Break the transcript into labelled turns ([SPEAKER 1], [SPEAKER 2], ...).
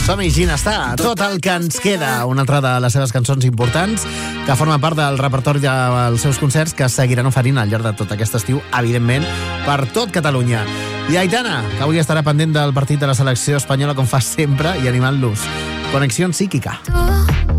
[SPEAKER 1] Som-hi, Ginestar, tot el que ens queda, una altra de les seves cançons importants que forma part del repertori dels seus concerts que seguiran oferint al llarg de tot aquest estiu, evidentment, per tot Catalunya. I Aitana, que avui estarà pendent del partit de la selecció espanyola com fa sempre i animant-los. Connexió psíquica.